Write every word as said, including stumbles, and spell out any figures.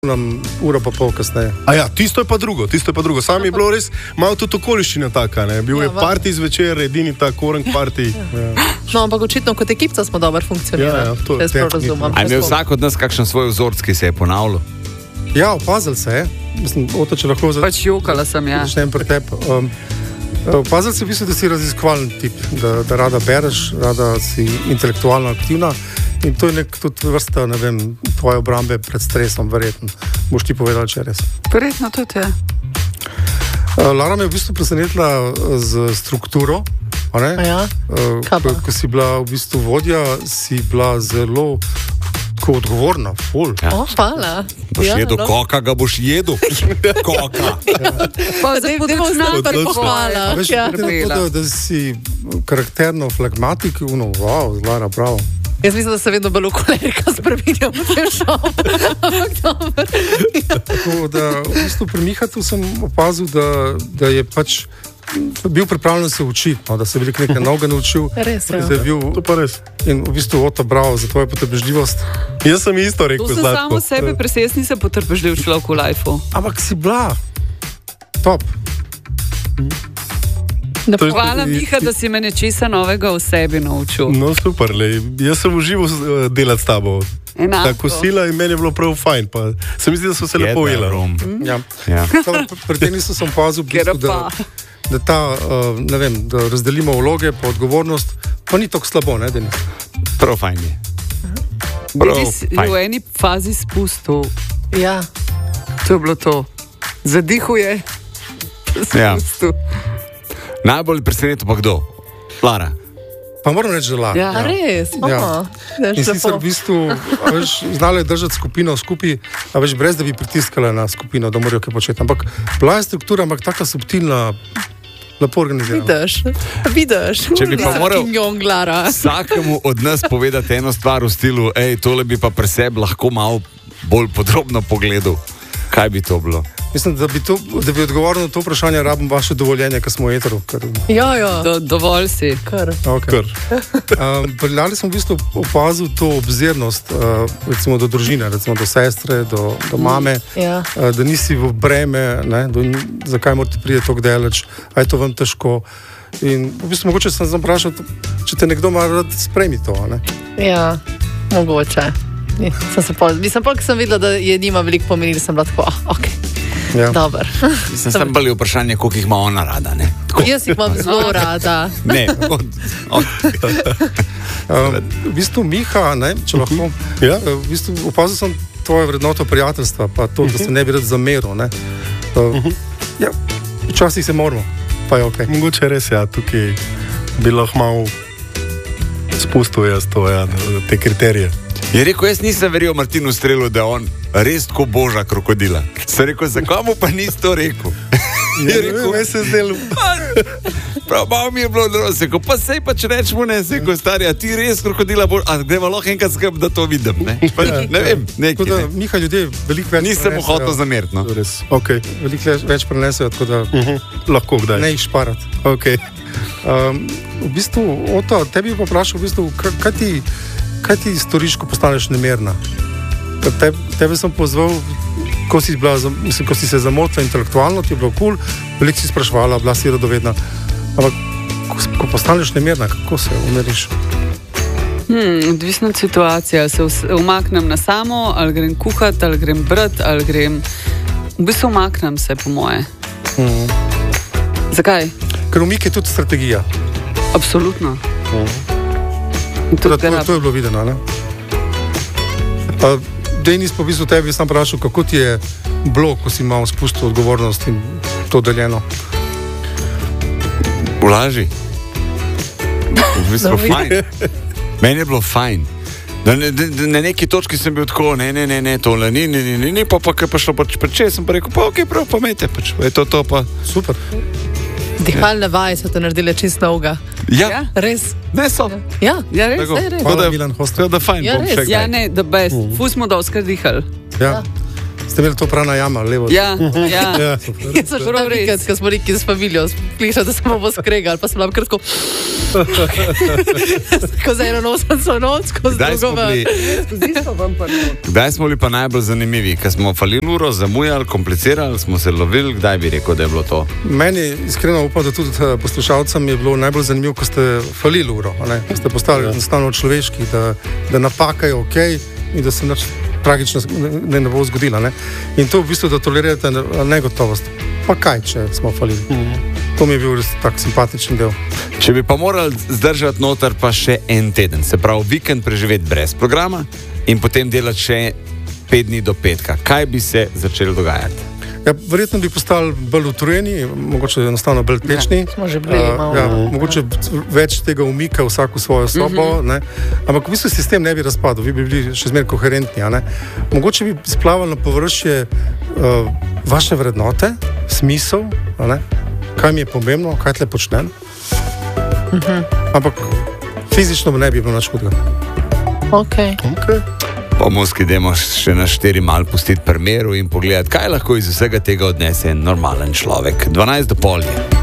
nam uro pa pol kasneje. A ja, tisto je pa drugo, tisto je pa drugo. Sam je bilo res malo tudi okoliščina taka, ne. Bil ja, je party zvečer, edini ta korenk party. Ja. No, ampak očitno kot ekipca smo dobro funkcionirali. Ja, ja, to je razumem. A je imel vsak od nas kakšen svoj vzorc, ki se je ponavljal? Ja, opazil se je. Mislim, Oto, če lahko začnem. Pač jokala sem, ja. Začnem pri tebi. Um, opazil se v bistvu, da si raziskovalni tip, da, da rada bereš, rada si intelektualno aktivna. In to je nek tudi vrsta, ne vem, tvoje obrambe pred stresom, verjetno. Boš ti povedala, če je res. Verjetno tudi, ja. Lara me je v bistvu presenetila z strukturo. Ja? Ko, ko si bila v bistvu vodja, si bila zelo tako odgovorna, ful. Ja. O, hvala. Boš ja, jedel no. koka, ga boš jedel. Koka. Ja. Pa zdaj bomo znali pohvala. Veš, ja. da, da si karakterno flagmatik, uno, wow, Lara, bravo. Jaz mislim, da se vedno bolj kolerika spreminjam v tem šovu. Ampak dobro. Tako da v bistvu pri Mihatu sem opazil, da, da je pač bil pripravljen se učiti, no, da se je veliko nekaj novega naučil. Res, ja. Bil, to pa res. In v bistvu Oto, bravo za tvojo potrpežljivost. Jaz sem isto rekel, Zlatko. To sem samo sebe presest, nisem potrpežljiv človek v lifeu. Ampak si bila top. Hvala, Miha, da si me nečesa novega v sebi naučil. No, super, lej. Jaz sem užival delati s tabo. Enako. Tako sila in meni je bilo prav fajn, pa se mi zdi, da so se lepo ujela. Mm. Ja. Ja. Pri tem nisem sem opazil, da, da, ta, uh, ne vem, da razdelimo vloge pa odgovornost, pa ni tako slabo, ne, Denis? Prav fajn je. Prav fajn. V eni fazi spustil. Ja. To je bilo to. Zadihuje. Ja. Spustil. Najbolj presenetil pa kdo? Lara. Pa moram reči, da Lara. Ja. A res? Ja. Ja. In sicer v bistvu, veš, znala je držati skupino skupaj, a veš, brez da bi pritiskala na skupino, da morajo kaj početi. Ampak bila je struktura, ampak taka subtilna, lepo organizirana. Vidiš, vidiš. Če bi pa moral vsakemu od nas povedati eno stvar v stilu, ej, tole bi pa pri sebi lahko malo bolj podrobno pogledal. Kaj bi to bilo? Mislim, da bi, to, da bi odgovoril na to vprašanje, rabim vaše dovoljenje, ker smo etero. Ker... Ja, ja. Do, dovolj si. Kar. Okay. um, Priljali smo v bistvu opazil to obzirnost, uh, recimo do družine, recimo do sestre, do, do mame, ja. uh, da nisi v breme, ne, do, zakaj morate priti tako daleč, a je to vam težko. In v bistvu mogoče sem vprašal, če te nekdo ima rad, sprejmi to. Ne? Ja, mogoče. Sem se pol, mislim, pa, ko sem videla, da je njima veliko pomenilo, sem bila tako, ah, ok. Ja. Dobar. Mislim, sem bolj vprašanje, koliko jih ima ona rada, ne? Tako. Jaz jih imam zelo rada. Ne, od, od. um, v bistvu Miha, ne, če lahko, ja? v bistvu opazil sem tvoje vrednoto prijateljstva, pa to, da se ne bi rad zameril, ne. Uh, ja, včasih se moramo, pa je ok. Mogoče res, ja, tukaj bi lahko malo spustil jaz to, ja, te kriterije. Je rekel, jaz nisem verjel Martinu Strelu, da on res tako boža krokodila. Sem rekel, zakaj mu pa nisi to rekel? Je rekel, me se zdelo. Prav, malo mi je bilo odroseko, pa sej pa če rečemo ne, seko stari, a ti res krokodila bož, a gremo lahko enkrat skrb, da to vidim, ne? Pa, ne vem, neki, da, ne. Miha ljudje veliko več Nisem mu hotel zameriti, no. Res, ok. Veliko več prenesejo, tako da uh-huh. lahko kdaj. Ne jih šparati. Ok. Um, v bistvu, Oto, tebi pa vprašal, v bistvu, kaj ti Kaj ti storiš, ko postaneš nemirna? Te, tebe sem pozval, ko si, bila, mislim, ko si se zamotila intelektualno, ti je bilo kul, cool, veliko si spraševala, bila si radovedna. Ampak, ko, ko postaneš nemirna, kako se umiriš? Hmm, odvisna od situacije. Se umaknem na samo, ali grem kuhat, ali grem brat, ali grem... V bistvu umaknem se, po moje. Hmm. Zakaj? Ker umik je tudi strategija. Absolutno. Hmm. To, to, to je bilo videno, ne? Uh, Denis, po bistvu tebi sem vprašal, kako ti je bilo, ko si malo spustil odgovornost in to deljeno? Ulaži. V bistvu fajn. Meni je bilo fajn. Na, na, na neki točki sem bil tako, ne, ne, ne, ne, tole, ni, ni, ni, ni, ni, pa pa kaj pa šlo pač preče, sem pa rekel, pa ok, prav, pa mete, pač, je to to pa. Super. Dihalne vaje so te naredile čisto novega. Ja. Ja. Res? Ne so. Ja, ja res, Tako. ne, res. Hvala, Milan Hostel. Da fajn, Ja, bom res. še Ja, kdaj. ne, da best. Mm. Ful smo doskrat dihali. Ja. Ste imeli to prana jama, levo? Ja, ja. Ja, Jaz sem šel vikend, ko smo rekli z familijo, slišal, da smo bo skregali, pa sem bila kratko. Ko za eno nosanco noc, ko z Kdaj smo drugo. bili, kdaj smo bili pa najbolj zanimivi? Ker smo falili uro, zamujali, komplicirali, smo se lovili, kdaj bi rekel, da je bilo to? Meni iskreno upam, da tudi eh, poslušalcem je bilo najbolj zanimivo, ko ste falili uro, a ne? Ko ste postali enostavno človeški, da, da napaka je ok in da se nič tragično ne, ne bo zgodila. Ne? In to v bistvu, da tolerirate negotovost. Pa kaj, če smo falili? Mm-hmm. To mi je bil res tak simpatičen del. Če bi pa morali zdržati noter pa še en teden, se pravi vikend preživeti brez programa in potem delati še pet dni do petka, kaj bi se začelo dogajati? Ja, verjetno bi postali bolj utrujeni, mogoče enostavno bolj tečni. Ja, smo že bili malo. ja, mogoče več tega umika vsak v svojo sobo. Mm-hmm. Ne? Ampak v bistvu sistem ne bi razpadel, vi bi bili še zmeraj koherentni. A ne? Mogoče bi splavali na površje uh, vaše vrednote, smisel, a ne? Kaj mi je pomembno, kaj tle počnem. Mm-hmm. Ampak fizično ne bi bilo nič hudega. Okay. Okay. Po Moskvi idemo še na štiri mal pustiti primeru in pogledati, kaj lahko iz vsega tega odnese normalen človek. dvanajst do pol je.